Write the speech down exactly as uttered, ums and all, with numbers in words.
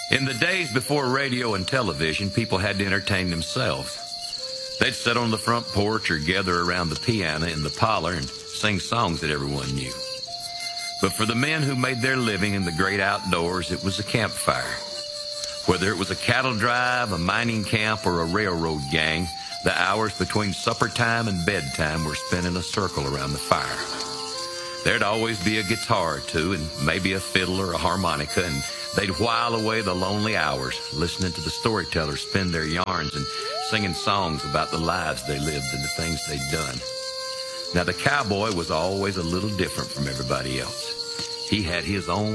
In the days before radio and television, people had to entertain themselves. They'd sit on the front porch or gather around the piano in the parlor and sing songs that everyone knew. But for the men who made their living in the great outdoors, it was a campfire. Whether it was a cattle drive, a mining camp, or a railroad gang, the hours between supper time and bedtime were spent in a circle around the fire. There'd always be a guitar or two, and maybe a fiddle or a harmonica, and they'd while away the lonely hours listening to the storytellers spin their yarns and singing songs about the lives they lived and the things they'd done. Now, the cowboy was always a little different from everybody else. He had his own